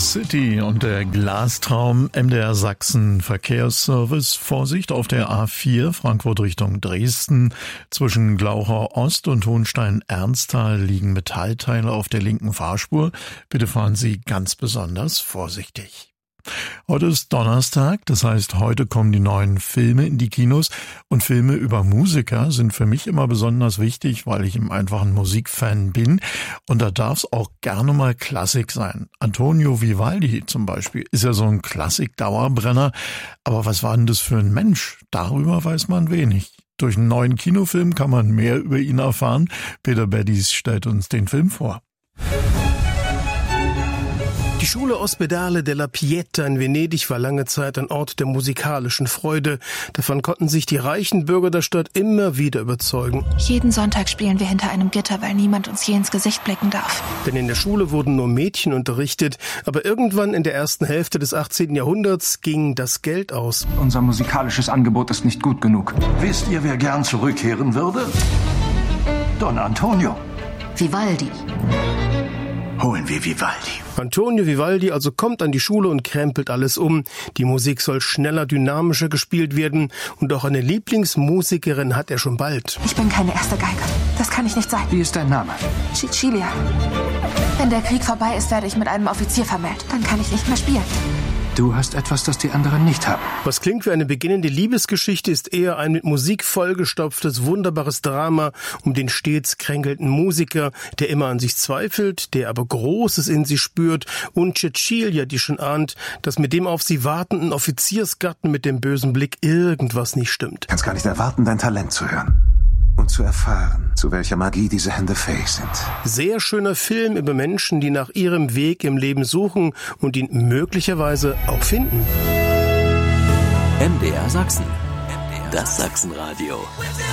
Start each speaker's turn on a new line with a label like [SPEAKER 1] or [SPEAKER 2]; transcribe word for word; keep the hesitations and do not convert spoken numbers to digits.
[SPEAKER 1] City und der Glastraum. M D R Sachsen Verkehrsservice. Vorsicht auf der A vier Frankfurt Richtung Dresden. Zwischen Glauchau Ost und Hohenstein-Ernsthal liegen Metallteile auf der linken Fahrspur. Bitte fahren Sie ganz besonders vorsichtig. Heute ist Donnerstag, das heißt, heute kommen die neuen Filme in die Kinos. Und Filme über Musiker sind für mich immer besonders wichtig, weil ich eben einfach ein Musikfan bin. Und da darf es auch gerne mal Klassik sein. Antonio Vivaldi zum Beispiel ist ja so ein Klassik-Dauerbrenner. Aber was war denn das für ein Mensch? Darüber weiß man wenig. Durch einen neuen Kinofilm kann man mehr über ihn erfahren. Peter Beddies stellt uns den Film vor.
[SPEAKER 2] Die Schule Ospedale della Pieta in Venedig war lange Zeit ein Ort der musikalischen Freude. Davon konnten sich die reichen Bürger der Stadt immer wieder überzeugen.
[SPEAKER 3] Jeden Sonntag spielen wir hinter einem Gitter, weil niemand uns je ins Gesicht blicken darf.
[SPEAKER 2] Denn in der Schule wurden nur Mädchen unterrichtet. Aber irgendwann in der ersten Hälfte des achtzehnten Jahrhunderts ging das Geld aus.
[SPEAKER 4] Unser musikalisches Angebot ist nicht gut genug.
[SPEAKER 5] Wisst ihr, wer gern zurückkehren würde? Don Antonio.
[SPEAKER 6] Vivaldi.
[SPEAKER 5] Holen wir Vivaldi.
[SPEAKER 2] Antonio Vivaldi also kommt an die Schule und krempelt alles um. Die Musik soll schneller, dynamischer gespielt werden. Und auch eine Lieblingsmusikerin hat er schon bald.
[SPEAKER 3] Ich bin keine erste Geige. Das kann ich nicht sein.
[SPEAKER 4] Wie ist dein Name?
[SPEAKER 3] Cecilia. Wenn der Krieg vorbei ist, werde ich mit einem Offizier vermählt. Dann kann ich nicht mehr spielen.
[SPEAKER 4] Du hast etwas, das die anderen nicht haben.
[SPEAKER 2] Was klingt wie eine beginnende Liebesgeschichte, ist eher ein mit Musik vollgestopftes, wunderbares Drama um den stets kränkelnden Musiker, der immer an sich zweifelt, der aber Großes in sich spürt, und Cecilia, die schon ahnt, dass mit dem auf sie wartenden Offiziersgatten mit dem bösen Blick irgendwas nicht stimmt.
[SPEAKER 7] Ich kann's gar nicht erwarten, dein Talent zu hören. Und zu erfahren, zu welcher Magie diese Hände fähig sind.
[SPEAKER 2] Sehr schöner Film über Menschen, die nach ihrem Weg im Leben suchen und ihn möglicherweise auch finden.
[SPEAKER 8] M D R Sachsen. Das Sachsenradio.